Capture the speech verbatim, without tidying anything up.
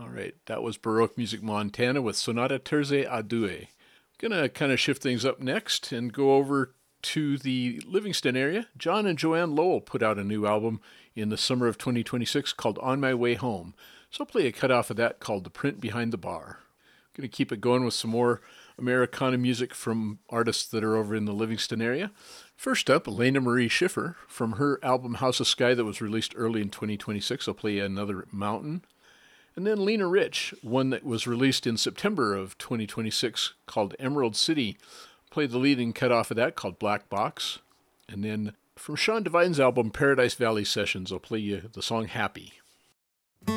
All right, that was Baroque Music Montana with Sonata Terze a Due. Gonna kind of shift things up next and go over to the Livingston area. John and Joanne Lowell put out a new album in the summer of twenty twenty-six called On My Way Home. So I'll play a cut off of that called The Print Behind the Bar. Gonna keep it going with some more Americana music from artists that are over in the Livingston area. First up, Elena Marie Schiffer from her album House of Sky that was released early in twenty twenty-six. I'll play Another Mountain. And then Lena Rich, one that was released in September of twenty twenty-six called Emerald City. Played the leading cut off of that called Black Box. And then from Sean Divine's album Paradise Valley Sessions, I'll play you the song Happy.